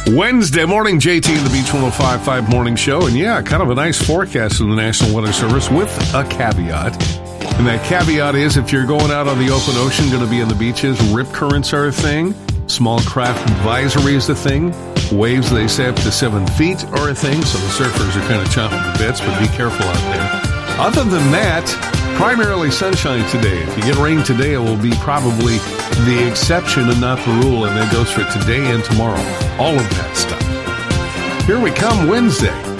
Wednesday morning, JT and the Beach 105.5 Morning Show. And yeah, kind of a nice forecast from the National Weather Service with a caveat. And that caveat is if you're going out on the open ocean, going to be in the beaches, rip currents are a thing. Small craft advisory is the thing. Waves, they say, up to 7 feet are a thing. So the surfers are kind of chomping the bits, but be careful out there. Other than that, primarily sunshine today. If you get rain today, it will be probably the exception and not the rule, and that goes for today and tomorrow. All of that stuff. Here we come Wednesday.